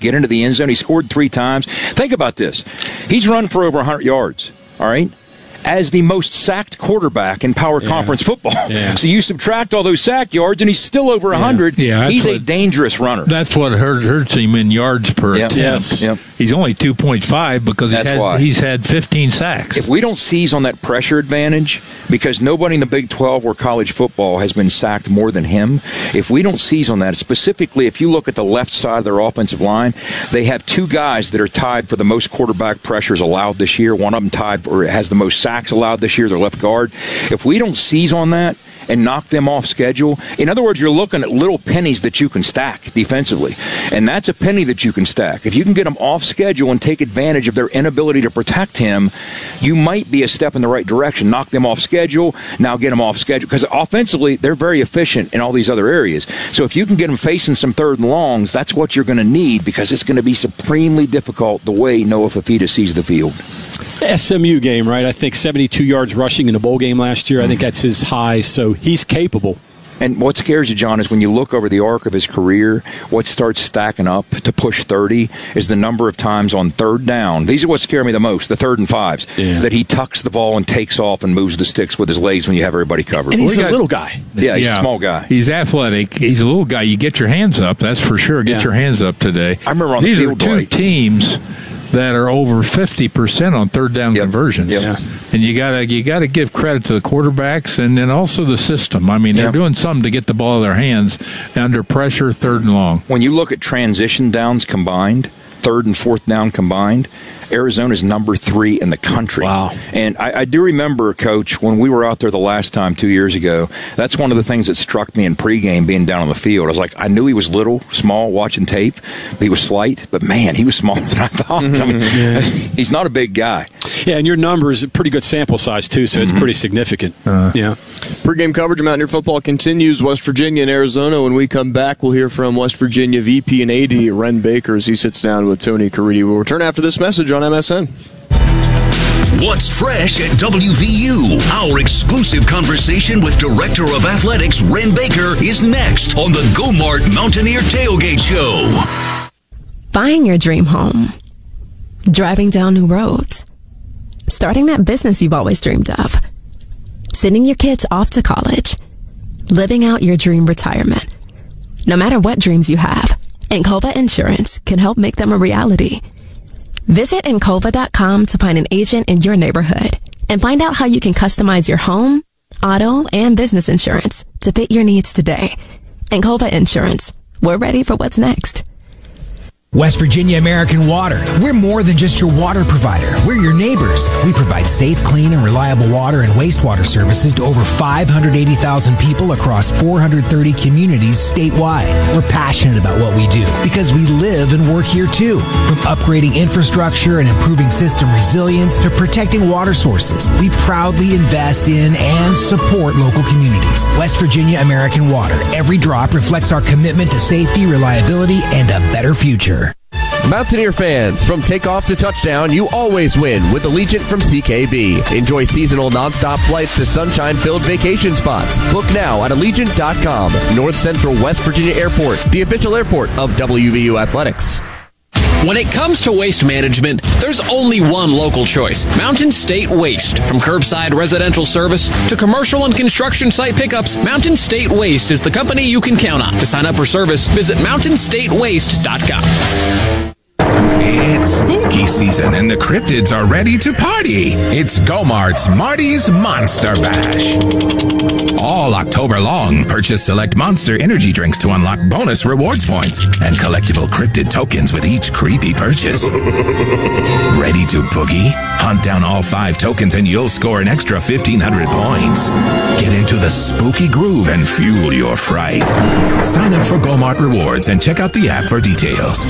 get into the end zone. He scored 3 times. Think about this. He's run for over 100 yards, all right, as the most sacked quarterback in power conference football. Yeah. So you subtract all those sack yards, and he's still over 100. Yeah, he's a dangerous runner. That's what hurts him in yards per attempt. Yes. Yep. He's only 2.5 because he's had 15 sacks. If we don't seize on that pressure advantage, because nobody in the Big 12 or college football has been sacked more than him, if we don't seize on that, specifically if you look at the left side of their offensive line, they have 2 guys that are tied for the most quarterback pressures allowed this year. One of them tied or has the most sacks allowed this year, their left guard. If we don't seize on that and knock them off schedule, in other words, you're looking at little pennies that you can stack defensively, and that's a penny that you can stack. If you can get them off schedule and take advantage of their inability to protect him, you might be a step in the right direction. Knock them off schedule, now get them off schedule, because offensively they're very efficient in all these other areas. So if you can get them facing some 3rd and longs, that's what you're going to need, because it's going to be supremely difficult the way Noah Fifita sees the field. SMU game, right? I think 72 yards rushing in the bowl game last year. I think that's his high, so he's capable. And what scares you, John, is when you look over the arc of his career, what starts stacking up to push 30 is the number of times on 3rd down. These are what scare me the most, the 3rd and 5s, that he tucks the ball and takes off and moves the sticks with his legs when you have everybody covered. And he's a little guy. Yeah, he's a small guy. He's athletic. He's a little guy. You get your hands up, that's for sure. Get your hands up today. I remember on these the field, are 2 teams that are over 50% on 3rd down conversions. And you gotta give credit to the quarterbacks and then also the system. I mean, they're doing something to get the ball in their hands under pressure, 3rd and long. When you look at transition downs combined, 3rd and 4th down combined, Arizona's number 3 in the country. Wow. And I do remember, Coach, when we were out there the last time 2 years ago, that's one of the things that struck me in pregame being down on the field. I was like, I knew he was little, small, watching tape. He was slight, but, man, he was smaller than I thought. I mean, he's not a big guy. Yeah, and your number is a pretty good sample size, too, so it's pretty significant. Pregame coverage of Mountaineer football continues. West Virginia and Arizona. When we come back, we'll hear from West Virginia VP and AD Ren Baker as he sits down with Tony Caridi. We'll return after this message on MSN. What's fresh at WVU? Our exclusive conversation with Director of Athletics Ren Baker is next on the Go-Mart Mountaineer Tailgate Show. Buying your dream home, driving down new roads, starting that business you've always dreamed of, sending your kids off to college, living out your dream retirement. No matter what dreams you have, Encova Insurance can help make them a reality. Visit Encova.com to find an agent in your neighborhood and find out how you can customize your home, auto, and business insurance to fit your needs today. Encova Insurance. We're ready for what's next. West Virginia American Water. We're more than just your water provider. We're your neighbors. We provide safe, clean, and reliable water and wastewater services to over 580,000 people across 430 communities statewide. We're passionate about what we do because we live and work here too. From upgrading infrastructure and improving system resilience to protecting water sources, we proudly invest in and support local communities. West Virginia American Water. Every drop reflects our commitment to safety, reliability, and a better future. Mountaineer fans, from takeoff to touchdown, you always win with Allegiant from CKB. Enjoy seasonal nonstop flights to sunshine-filled vacation spots. Book now at Allegiant.com. North Central West Virginia Airport, the official airport of WVU Athletics. When it comes to waste management, there's only one local choice. Mountain State Waste. From curbside residential service to commercial and construction site pickups, Mountain State Waste is the company you can count on. To sign up for service, visit mountainstatewaste.com. It's spooky season and the cryptids are ready to party. It's Go-Mart's Marty's Monster Bash. All October long, purchase select Monster energy drinks to unlock bonus rewards points and collectible cryptid tokens with each creepy purchase. Ready to boogie? Hunt down all 5 tokens and you'll score an extra 1,500 points. Get into the spooky groove and fuel your fright. Sign up for Go-Mart Rewards and check out the app for details.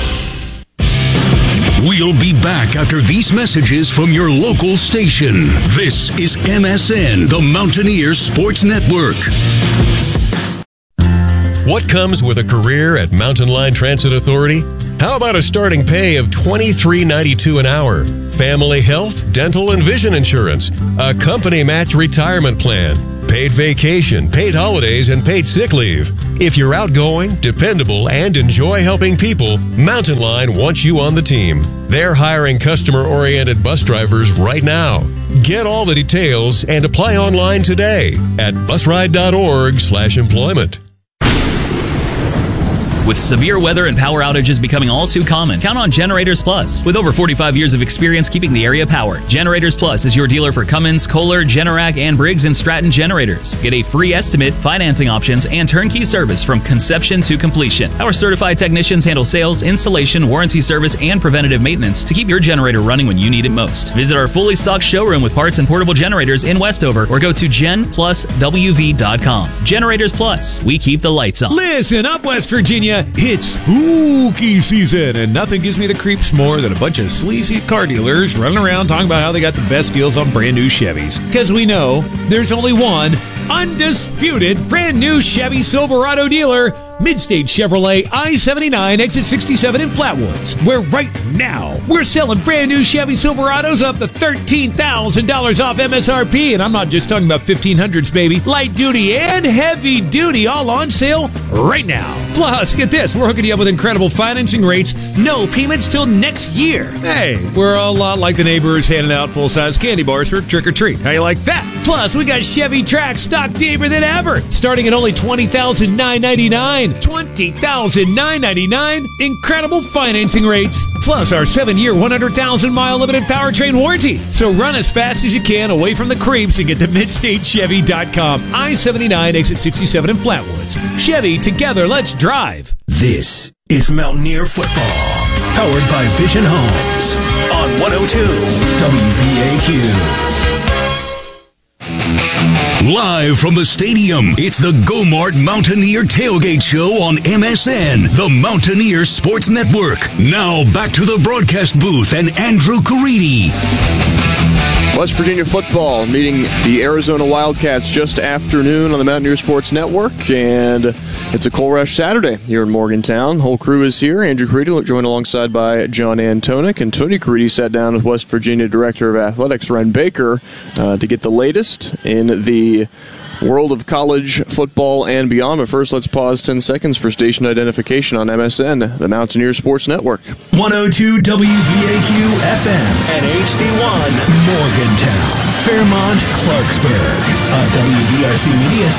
We'll be back after these messages from your local station. This is MSN, the Mountaineer Sports Network. What comes with a career at Mountain Line Transit Authority? How about a starting pay of $23.92 an hour? Family health, dental, and vision insurance. A company match retirement plan. Paid vacation, paid holidays, and paid sick leave. If you're outgoing, dependable, and enjoy helping people, Mountain Line wants you on the team. They're hiring customer-oriented bus drivers right now. Get all the details and apply online today at busride.org/employment. With severe weather and power outages becoming all too common, count on Generators Plus. With over 45 years of experience keeping the area powered, Generators Plus is your dealer for Cummins, Kohler, Generac, and Briggs & Stratton generators. Get a free estimate, financing options, and turnkey service from conception to completion. Our certified technicians handle sales, installation, warranty service, and preventative maintenance to keep your generator running when you need it most. Visit our fully stocked showroom with parts and portable generators in Westover or go to genpluswv.com. Generators Plus. We keep the lights on. Listen up, West Virginia. It's spooky season, and nothing gives me the creeps more than a bunch of sleazy car dealers running around talking about how they got the best deals on brand new Chevys. Because we know there's only one undisputed brand new Chevy Silverado dealer, Midstate Chevrolet I-79 exit 67 in Flatwoods, where right now we're selling brand new Chevy Silverados up to $13,000 off MSRP, and I'm not just talking about 1500s, baby. Light duty and heavy duty all on sale right now. Plus, get this, we're hooking you up with incredible financing rates, no payments till next year. Hey, we're a lot like the neighbors handing out full-size candy bars for trick-or-treat. How you like that? Plus, we got Chevy Trax stock deeper than ever, starting at only $20,999. $20,999. Incredible financing rates. Plus our 7-year, 100,000-mile limited powertrain warranty. So run as fast as you can away from the creeps and get to MidstateChevy.com. I-79 exit 67 in Flatwoods. Chevy, together, let's drive. This is Mountaineer Football, powered by Vision Homes on 102 WVAQ. Live from the stadium, it's the Gomart Mountaineer Tailgate Show on MSN, the Mountaineer Sports Network. Now back to the broadcast booth and Andrew Caridi. West Virginia football meeting the Arizona Wildcats just afternoon on the Mountaineer Sports Network, and it's a Coal Rush Saturday here in Morgantown. The whole crew is here. Andrew Caridi joined alongside by John Antonik, and Tony Caridi sat down with West Virginia Director of Athletics Ren Baker to get the latest in the world of college football and beyond. But first, let's pause 10 seconds for station identification on MSN, the Mountaineer Sports Network. 102 WVAQ FM and HD1 Morgantown, Fairmont, Clarksburg, a WVRC media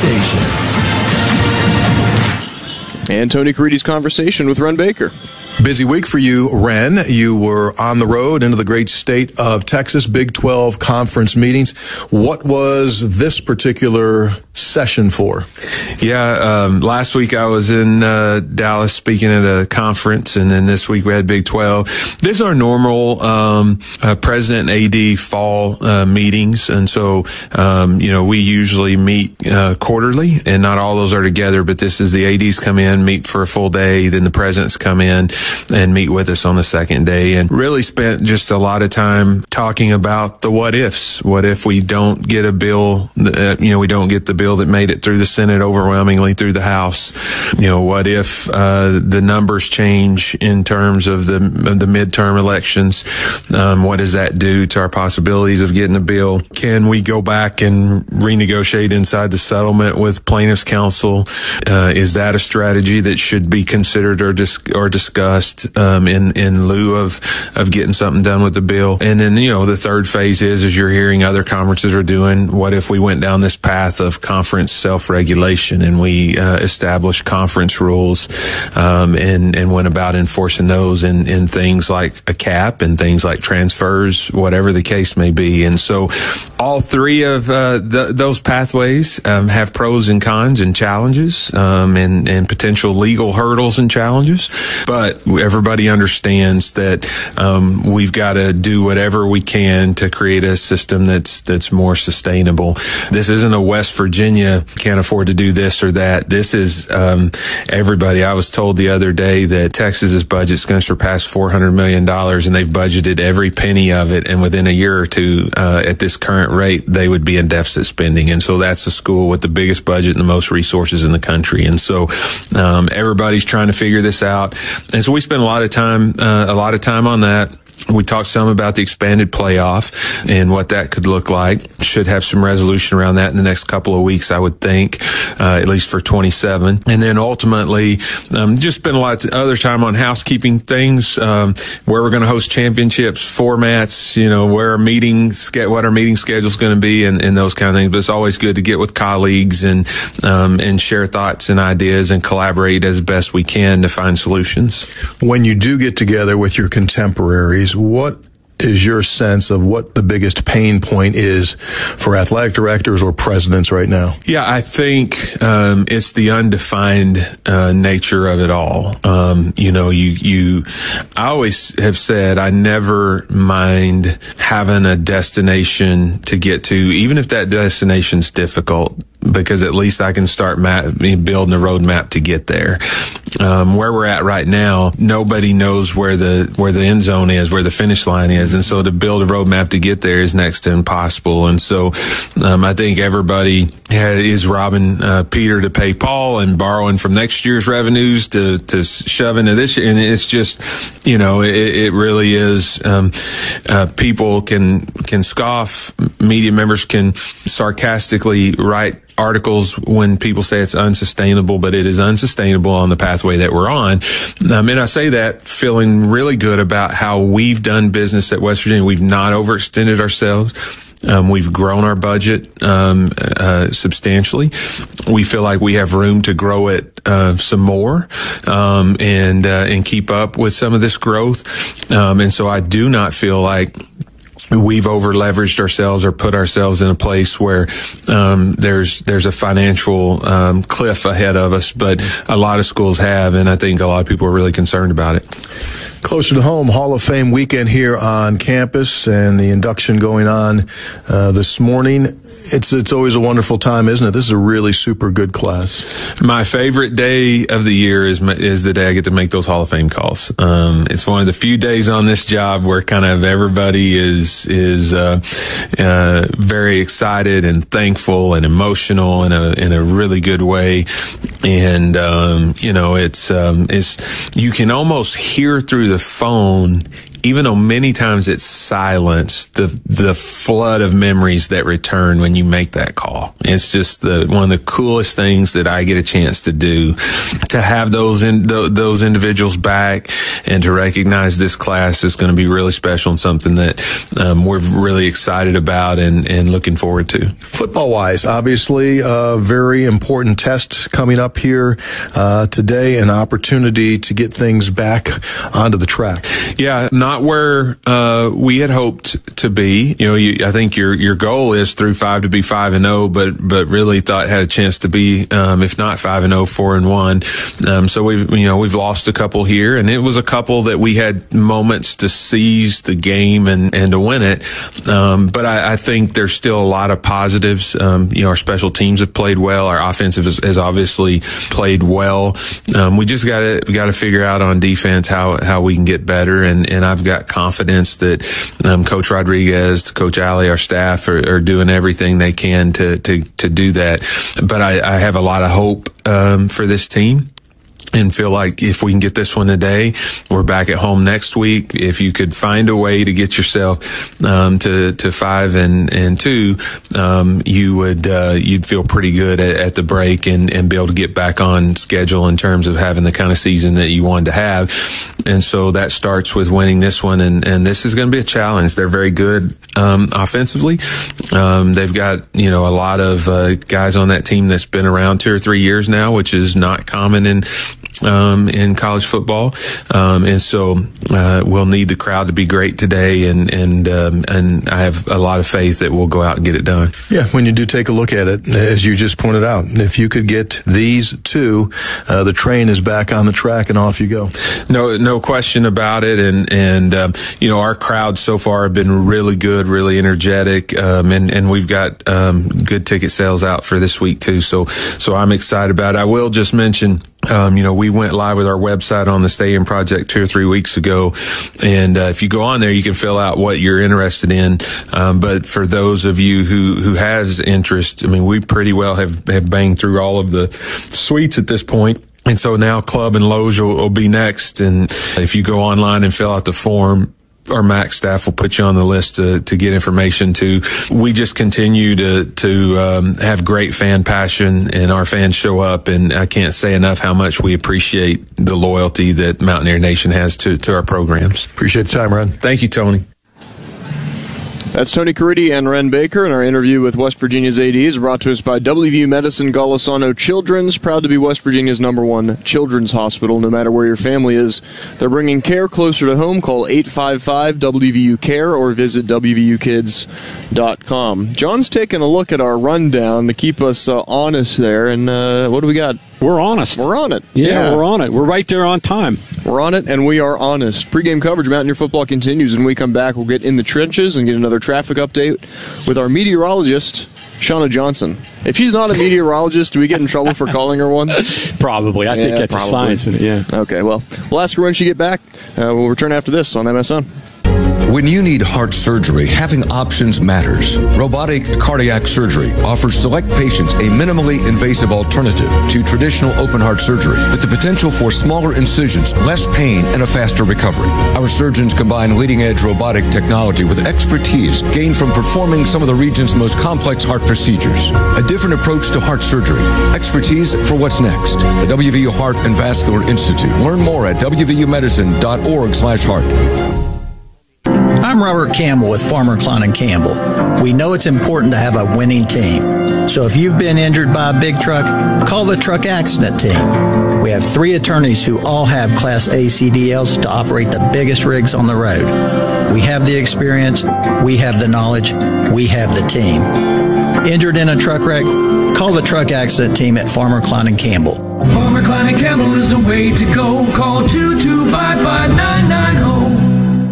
station. And Tony Caridi's conversation with Ren Baker. Busy week for you, Ren. You were on the road into the great state of Texas, Big 12 conference meetings. What was this particular session for? Yeah, last week I was in Dallas speaking at a conference, and then this week we had Big 12. This is our normal President AD fall meetings, and so we usually meet quarterly, and not all those are together, but this is the ADs come in, meet for a full day, then the presidents come in and meet with us on the second day, and really spent just a lot of time talking about the what ifs. What if we don't get a bill, we don't get the bill that made it through the Senate overwhelmingly through the House? What if the numbers change in terms of the midterm elections? What does that do to our possibilities of getting a bill? Can we go back and renegotiate inside the settlement with plaintiffs' counsel? Is that a strategy that should be considered or discussed in lieu of getting something done with the bill? And then the third phase is you're hearing other conferences are doing. What if we went down this path of conference self-regulation and we established conference rules and went about enforcing those in things like a cap and things like transfers, whatever the case may be? And so all three of those pathways have pros and cons and challenges and potential legal hurdles and challenges, but everybody understands that we've got to do whatever we can to create a system that's more sustainable. This isn't a West Virginia Virginia can't afford to do this or that. This is everybody. I was told the other day that Texas's budget is going to surpass $400 million, and they've budgeted every penny of it. And within a year or two, at this current rate, they would be in deficit spending. And so that's a school with the biggest budget and the most resources in the country. And so everybody's trying to figure this out. And so we spent a lot of time on that. We talked some about the expanded playoff and what that could look like. Should have some resolution around that in the next couple of weeks, I would think, at least for 27. And then ultimately, just spend a lot of other time on housekeeping things, where we're going to host championships, formats, where what our meeting schedule is going to be, and those kind of things. But it's always good to get with colleagues and share thoughts and ideas and collaborate as best we can to find solutions. When you do get together with your contemporaries, what is your sense of what the biggest pain point is for athletic directors or presidents right now? Yeah, I think it's the undefined nature of it all. I always have said I never mind having a destination to get to, even if that destination's difficult, because at least I can start building a roadmap to get there. Where we're at right now, nobody knows where the end zone is, where the finish line is. And so to build a roadmap to get there is next to impossible. And so, I think everybody is robbing Peter to pay Paul and borrowing from next year's revenues to shove into this year. And it's just, it really is, people can scoff, media members can sarcastically write articles when people say it's unsustainable, but it is unsustainable on the pathway that we're on. And I say that feeling really good about how we've done business at West Virginia. We've not overextended ourselves. We've grown our budget substantially. We feel like we have room to grow it some more and keep up with some of this growth. And so I do not feel like we've over leveraged ourselves or put ourselves in a place where there's a financial cliff ahead of us, but a lot of schools have, and I think a lot of people are really concerned about it. Closer to home, Hall of Fame weekend here on campus, and the induction going on this morning. It's always a wonderful time, isn't it? This is a really super good class. My favorite day of the year is the day I get to make those Hall of Fame calls. It's one of the few days on this job where kind of everybody is very excited and thankful and emotional in a really good way. And it's you can almost hear through the phone, even though many times it's silenced, the flood of memories that return when you make that call. It's just one of the coolest things that I get a chance to do, to have those individuals back and to recognize this class is going to be really special and something that we're really excited about and looking forward to. Football-wise, obviously, a very important test coming up here today, an opportunity to get things back onto the track. Yeah, not where we had hoped to be. I think your goal is through 5 to be 5-0, but really thought had a chance to be, if not 5-0, 4-1. So we've lost a couple here, and it was a couple that we had moments to seize the game and to win it. But I think there's still a lot of positives. Our special teams have played well. Our offensive has obviously played well. We just got to figure out on defense how we can get better. And I've got confidence that Coach Rodriguez, Coach Alley, our staff are doing everything they can to do that. But I have a lot of hope for this team, and feel like if we can get this one today, we're back at home next week. If you could find a way to get yourself to 5-2, you'd feel pretty good at the break and be able to get back on schedule in terms of having the kind of season that you wanted to have. And so that starts with winning this one, and this is going to be a challenge. They're very good offensively. They've got a lot of guys on that team that's been around 2 or 3 years now, which is not common in in college football. And so we'll need the crowd to be great today, and I have a lot of faith that we'll go out and get it done. Yeah, when you do take a look at it, as you just pointed out, if you could get these two, the train is back on the track and off you go. No question about it. And our crowds so far have been really good, really energetic. And we've got good ticket sales out for this week too. So I'm excited about it. I will just mention, we went live with our website on the Stadium Project 2 or 3 weeks ago. And if you go on there, you can fill out what you're interested in. But for those of you who has interest, we pretty well have banged through all of the suites at this point. And so now Club and Loge will be next. And if you go online and fill out the form, our MAC staff will put you on the list to get information to. We just continue to have great fan passion, and our fans show up, and I can't say enough how much we appreciate the loyalty that Mountaineer Nation has to our programs. Appreciate the time, Ren. Thank you, Tony. That's Tony Caridi and Ren Baker, and our interview with West Virginia's AD is brought to us by WVU Medicine Golisano Children's, proud to be West Virginia's #1 children's hospital, no matter where your family is. They're bringing care closer to home. Call 855-WVU-CARE or visit WVUkids.com. John's taking a look at our rundown to keep us honest there, and what do we got? We're honest. We're on it. Yeah, we're on it. We're right there on time. We're on it, and we are honest. Pre-game coverage of Mountaineer football continues. When we come back, we'll get in the trenches and get another traffic update with our meteorologist, Shauna Johnson. If she's not a meteorologist, do we get in trouble for calling her one? Probably. I think that's a science in it, yeah. Okay, well, we'll ask her when she get back. We'll return after this on MSN. When you need heart surgery, having options matters. Robotic cardiac surgery offers select patients a minimally invasive alternative to traditional open heart surgery with the potential for smaller incisions, less pain, and a faster recovery. Our surgeons combine leading-edge robotic technology with expertise gained from performing some of the region's most complex heart procedures. A different approach to heart surgery. Expertise for what's next. The WVU Heart and Vascular Institute. Learn more at wvumedicine.org/heart. I'm Robert Campbell with Farmer Klein & Campbell. We know it's important to have a winning team. So if you've been injured by a big truck, call the truck accident team. We have 3 attorneys who all have Class A CDLs to operate the biggest rigs on the road. We have the experience, we have the knowledge, we have the team. Injured in a truck wreck? Call the truck accident team at Farmer Klein & Campbell. Farmer Klein & Campbell is the way to go. Call 2255990.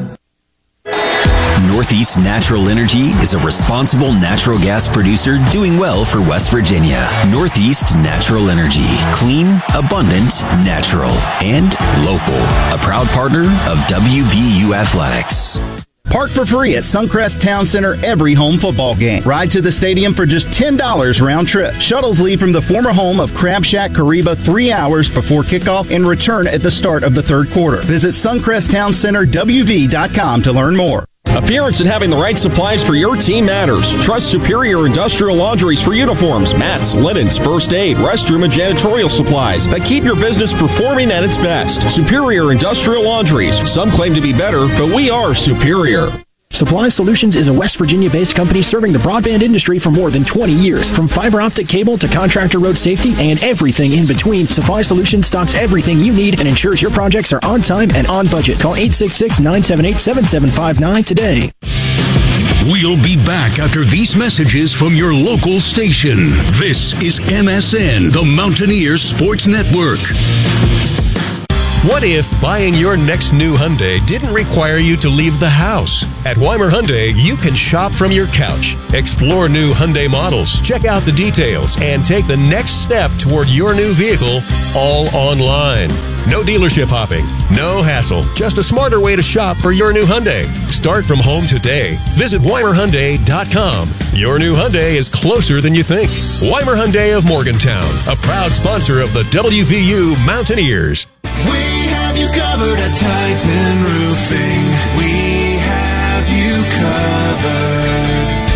Northeast Natural Energy is a responsible natural gas producer doing well for West Virginia. Northeast Natural Energy. Clean, abundant, natural, and local. A proud partner of WVU Athletics. Park for free at Suncrest Town Center every home football game. Ride to the stadium for just $10 round trip. Shuttles leave from the former home of Crab Shack Kariba 3 hours before kickoff and return at the start of the third quarter. Visit SuncrestTownCenterWV.com to learn more. Appearance and having the right supplies for your team matters. Trust Superior Industrial Laundries for uniforms, mats, linens, first aid, restroom, and janitorial supplies that keep your business performing at its best. Superior Industrial Laundries. Some claim to be better, but we are superior. Supply Solutions is a West Virginia-based company serving the broadband industry for more than 20 years. From fiber optic cable to contractor road safety and everything in between, Supply Solutions stocks everything you need and ensures your projects are on time and on budget. Call 866-978-7759 today. We'll be back after these messages from your local station. This is MSN, the Mountaineer Sports Network. What if buying your next new Hyundai didn't require you to leave the house? At Weimer Hyundai, you can shop from your couch, explore new Hyundai models, check out the details, and take the next step toward your new vehicle all online. No dealership hopping, no hassle, just a smarter way to shop for your new Hyundai. Start from home today. Visit WeimerHyundai.com. Your new Hyundai is closer than you think. Weimer Hyundai of Morgantown, a proud sponsor of the WVU Mountaineers. We have you covered at Titan Roofing. We have you covered. Hi,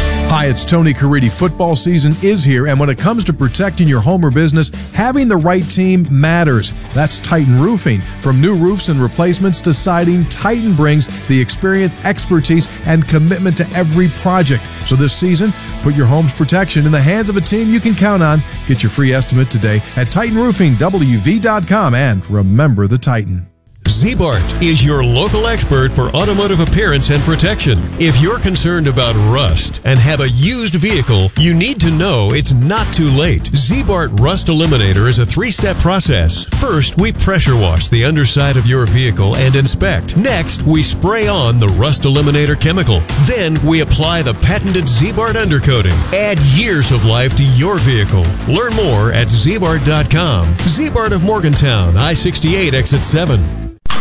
Hi, it's Tony Caridi. Football season is here, and when it comes to protecting your home or business, having the right team matters. That's Titan Roofing. From new roofs and replacements to siding, Titan brings the experience, expertise, and commitment to every project. So this season, put your home's protection in the hands of a team you can count on. Get your free estimate today at TitanRoofingWV.com, and remember the Titan. Z-Bart is your local expert for automotive appearance and protection. If you're concerned about rust and have a used vehicle, you need to know it's not too late. Z-Bart Rust Eliminator is a 3-step process. First, we pressure wash the underside of your vehicle and inspect. Next, we spray on the Rust Eliminator chemical. Then, we apply the patented Z-Bart undercoating. Add years of life to your vehicle. Learn more at zbart.com. Z-Bart of Morgantown, I-68 exit 7.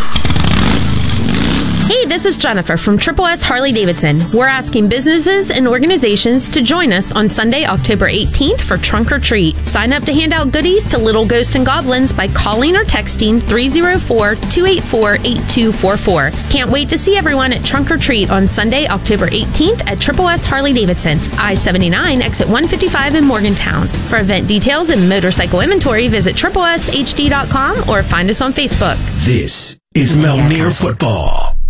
Hey, this is Jennifer from Triple S Harley Davidson. We're asking businesses and organizations to join us on Sunday, October 18th for Trunk or Treat. Sign up to hand out goodies to little ghosts and goblins by calling or texting 304-284-8244. Can't wait to see everyone at Trunk or Treat on Sunday, October 18th at Triple S Harley Davidson, I-79, exit 155 in Morgantown. For event details and motorcycle inventory, visit tripleshd.com or find us on Facebook. This is Mountaineer Football.